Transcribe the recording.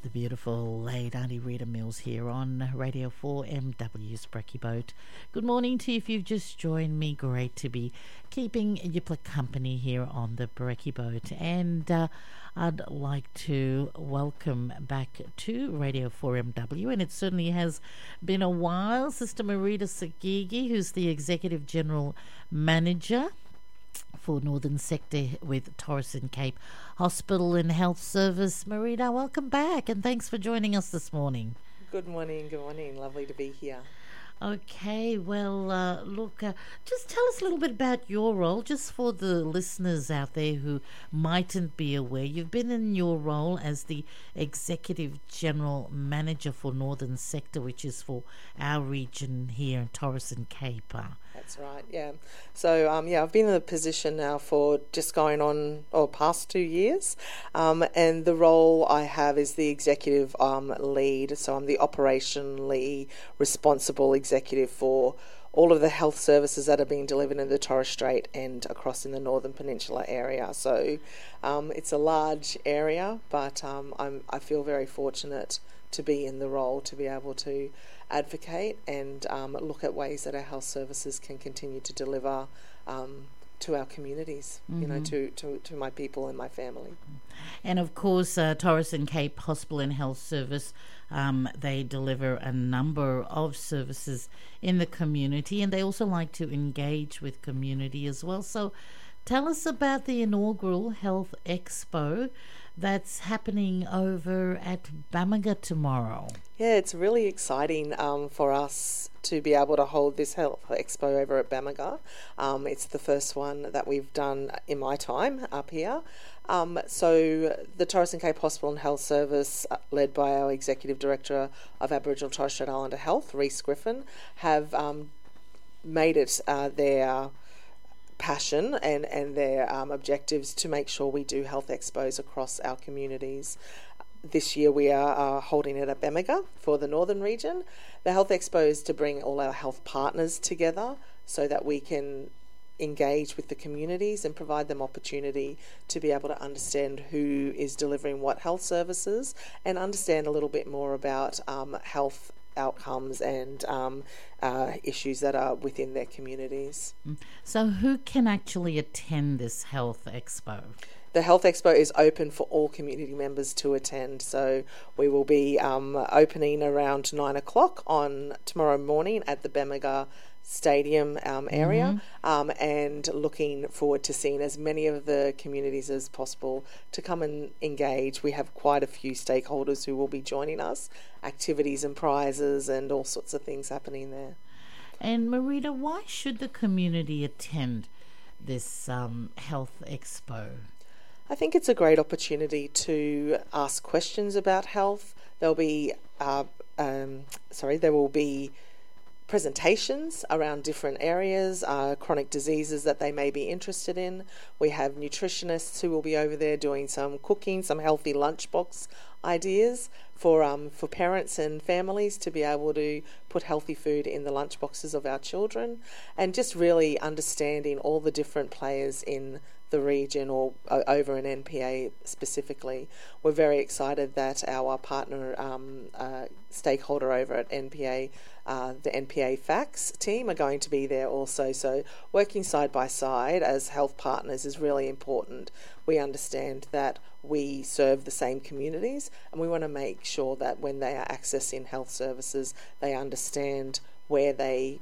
the beautiful late Auntie Rita Mills here on Radio 4MW's Brekkie Boat. Good morning to you if you've just joined me. Great to be keeping you company here on the Brekkie Boat. And I'd like to welcome back to Radio 4MW, and it certainly has been a while, Sister Marita Sagigi, who's the Executive General Manager for Northern Sector with Torres and Cape Hospital and Health Service. Marita, welcome back and thanks for joining us this morning. Good morning. Lovely to be here. Okay, well, look, just tell us a little bit about your role, just for the listeners out there who mightn't be aware. You've been in your role as the Executive General Manager for Northern Sector, which is for our region here in Torres and Cape. That's right, yeah. So, I've been in the position now for just going on, past 2 years. And the role I have is the executive lead. So I'm the operationally responsible executive for all of the health services that are being delivered in the Torres Strait and across in the Northern Peninsula area. So it's a large area, but I feel very fortunate to be in the role, to be able to advocate and look at ways that our health services can continue to deliver to our communities, to my people and my family. And of course, Torres and Cape Hospital and Health Service, they deliver a number of services in the community, and they also like to engage with community as well. So tell us about the inaugural Health Expo that's happening over at Bamaga tomorrow. Yeah, it's really exciting for us to be able to hold this Health Expo over at Bamaga. It's the first one that we've done in my time up here. So the Torres and Cape Hospital and Health Service, led by our Executive Director of Aboriginal Torres Strait Islander Health, Rhys Griffin, have made it their passion and their objectives to make sure we do health expos across our communities. This year we are holding it at Bamaga for the Northern region. The Health Expo is to bring all our health partners together so that we can engage with the communities and provide them opportunity to be able to understand who is delivering what health services and understand a little bit more about health outcomes and issues that are within their communities. So who can actually attend this Health Expo? The Health Expo is open for all community members to attend. So we will be opening around 9 o'clock on tomorrow morning at the Bamaga Stadium area, and looking forward to seeing as many of the communities as possible to come and engage. We have quite a few stakeholders who will be joining us, activities and prizes and all sorts of things happening there. And Marita, why should the community attend this Health Expo? I think it's a great opportunity to ask questions about health. There will be presentations around different areas, chronic diseases that they may be interested in. We have nutritionists who will be over there doing some cooking, some healthy lunchbox ideas for parents and families to be able to put healthy food in the lunchboxes of our children, and just really understanding all the different players in the region or over in NPA specifically. We're very excited that our partner stakeholder over at NPA, the NPA FACS team, are going to be there also. So working side by side as health partners is really important. We understand that we serve the same communities, and we want to make sure that when they are accessing health services, they understand where they